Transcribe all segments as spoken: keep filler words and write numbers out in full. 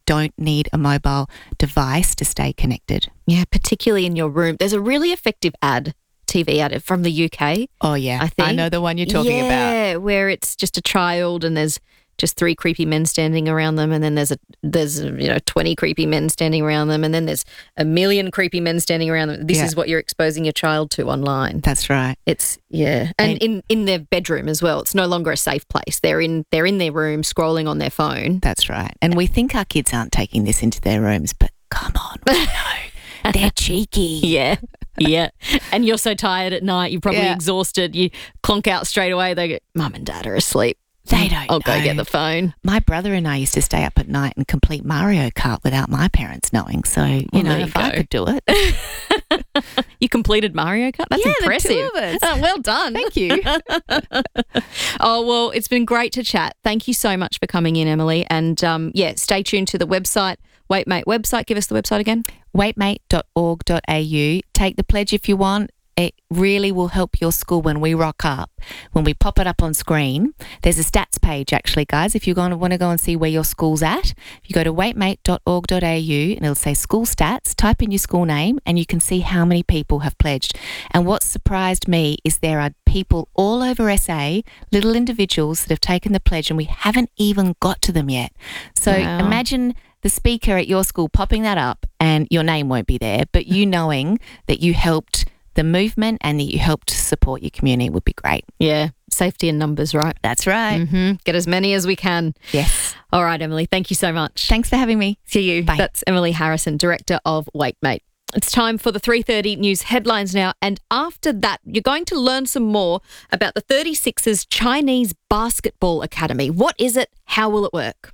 don't need a mobile device to stay connected. Yeah, particularly in your room. There's a really effective ad, T V ad from the U K. Oh, yeah. I think. I know the one you're talking yeah, about. Yeah, where it's just a child and there's just three creepy men standing around them, and then there's a there's you know twenty creepy men standing around them, and then there's a million creepy men standing around them. This Yeah. is what you're exposing your child to online. That's right. It's yeah, and, And- in, in their bedroom as well. It's no longer a safe place. They're in they're in their room scrolling on their phone. That's right. And we think our kids aren't taking this into their rooms, but come on, we know. They're cheeky. Yeah, yeah. And you're so tired at night. You're probably Yeah. exhausted. You clonk out straight away. They go, Mum and Dad are asleep. They don't I'll go know. get the phone. My brother and I used to stay up at night and complete Mario Kart without my parents knowing. So, you Well, know, there you if I go. could do it. You completed Mario Kart? That's Yeah, the two impressive. of us. Oh, well done. Thank you. Oh, well, it's been great to chat. Thank you so much for coming in, Emily. And, um, yeah, stay tuned to the website, Waitmate website. Give us the website again. waitmate dot org dot a u. Take the pledge if you want. It really will help your school when we rock up, when we pop it up on screen. There's a stats page, actually, guys, if you want to go and see where your school's at. If you go to waitmate dot org dot a u and it'll say school stats, type in your school name and you can see how many people have pledged. And what surprised me is there are people all over S A, little individuals that have taken the pledge and we haven't even got to them yet. So Wow. imagine the speaker at your school popping that up and your name won't be there, but you knowing that you helped the movement and that you helped support your community would be great. Yeah, safety in numbers, right? That's right. Mm-hmm. Get as many as we can. Yes. All right, Emily, thank you so much. Thanks for having me. See you. Bye. That's Emily Harrison, Director of Waitmate. It's time for the three thirty news headlines now. And after that, you're going to learn some more about the thirty-sixers Chinese Basketball Academy. What is it? How will it work?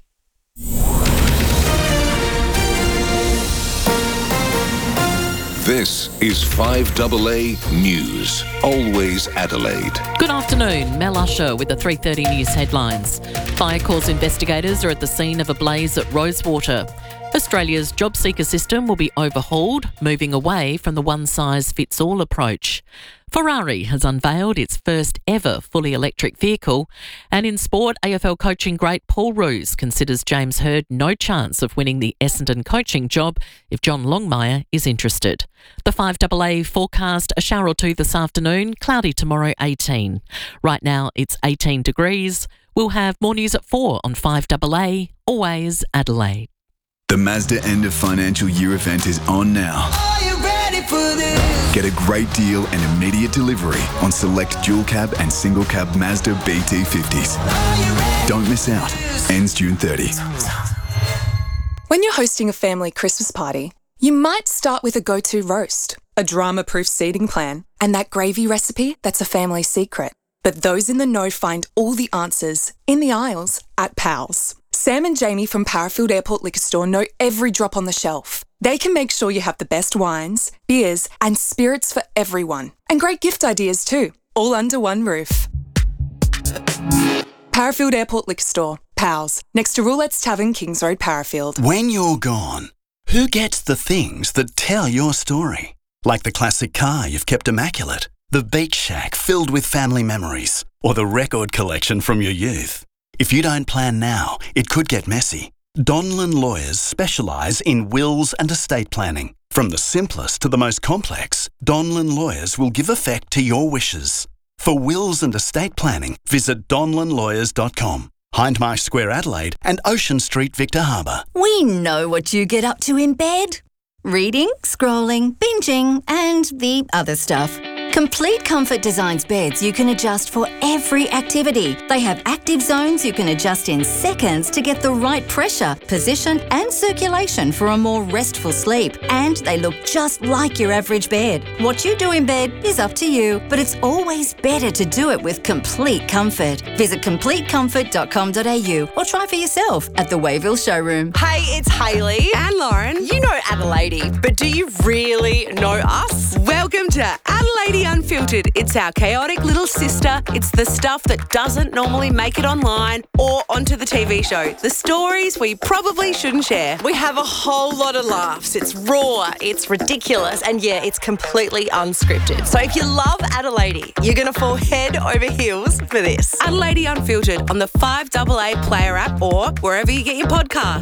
This is five A A News. Always Adelaide. Good afternoon. Mel Usher with the three thirty news headlines. Fire Corps investigators are at the scene of a blaze at Rosewater. Australia's job seeker system will be overhauled, moving away from the one-size-fits-all approach. Ferrari has unveiled its first ever fully electric vehicle. And in sport, A F L coaching great Paul Roos considers James Hird no chance of winning the Essendon coaching job if John Longmire is interested. The five A A forecast, a shower or two this afternoon, cloudy tomorrow eighteen. Right now it's eighteen degrees. We'll have more news at four on five A A, always Adelaide. The Mazda end of financial year event is on now. Are you ready for this? Get a great deal and immediate delivery on select dual cab and single cab Mazda B T fifties. Don't miss out. Ends June thirtieth. When you're hosting a family Christmas party, you might start with a go-to roast, a drama-proof seating plan, and that gravy recipe that's a family secret. But those in the know find all the answers in the aisles at Pals. Sam and Jamie from Parafield Airport Liquor Store know every drop on the shelf. They can make sure you have the best wines, beers, and spirits for everyone. And great gift ideas too, all under one roof. Parafield Airport Liquor Store, Pals, next to Roulette's Tavern, Kings Road, Parafield. When you're gone, who gets the things that tell your story? Like the classic car you've kept immaculate, the beach shack filled with family memories, or the record collection from your youth. If you don't plan now, it could get messy. Donlan Lawyers specialise in wills and estate planning. From the simplest to the most complex, Donlan Lawyers will give effect to your wishes. For wills and estate planning, visit donlan lawyers dot com. Hindmarsh Square, Adelaide and Ocean Street, Victor Harbour. We know what you get up to in bed. Reading, scrolling, binging, and the other stuff. Complete Comfort designs beds you can adjust for every activity. They have active zones you can adjust in seconds to get the right pressure, position, and circulation for a more restful sleep. And they look just like your average bed. What you do in bed is up to you, but it's always better to do it with Complete Comfort. Visit complete comfort dot com dot a u or try for yourself at the Wayville showroom. Hey, it's Hayley and Lauren. You know Adelaide, but do you really know us? Welcome to Adelaide Unfiltered. It's our chaotic little sister. It's the stuff that doesn't normally make it online or onto the T V show. The stories we probably shouldn't share. We have a whole lot of laughs. It's raw, it's ridiculous, and yeah, it's completely unscripted. So if you love Adelaide, you're going to fall head over heels for this. Adelaide Unfiltered on the five A A Player app or wherever you get your podcasts.